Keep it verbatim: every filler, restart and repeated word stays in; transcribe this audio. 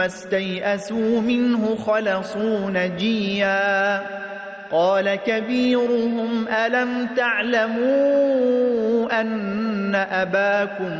استيئسوا منه خلصوا نجيا قال كبيرهم ألم تعلموا أن أباكم